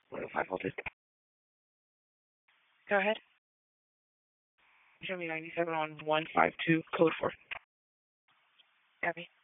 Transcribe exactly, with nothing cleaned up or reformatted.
one oh five voltage. Go ahead. Show me ninety-seven on one five two, code four. Copy.